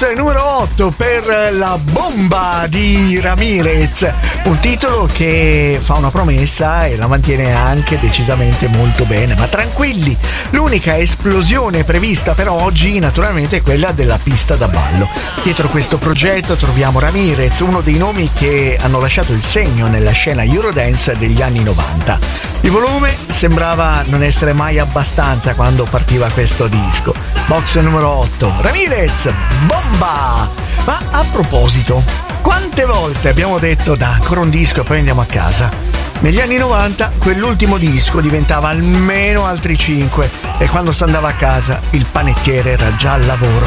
numero 8 per La Bomba di Ramirez, un titolo che fa una promessa e la mantiene anche decisamente molto bene. Ma tranquilli, l'unica esplosione prevista per oggi naturalmente è quella della pista da ballo. Dietro questo progetto troviamo Ramirez, uno dei nomi che hanno lasciato il segno nella scena Eurodance degli anni 90. Il volume sembrava non essere mai abbastanza quando partiva questo disco. Box numero 8, Ramirez, Bomba! Ma a proposito, quante volte abbiamo detto da ancora un disco e poi andiamo a casa? Negli anni 90 quell'ultimo disco diventava almeno altri 5 e quando si andava a casa il panettiere era già al lavoro.